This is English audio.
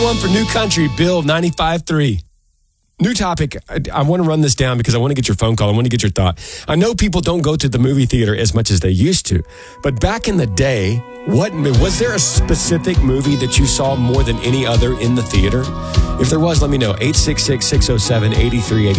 One for New Country, Bill 95.3. New topic. I want to run this down because I want to get your phone call. I want to get your thought. I know people don't go to the movie theater as much as they used to, but back in the day, was there a specific movie that you saw more than any other in the theater? If there was, let me know. 866-607-8383.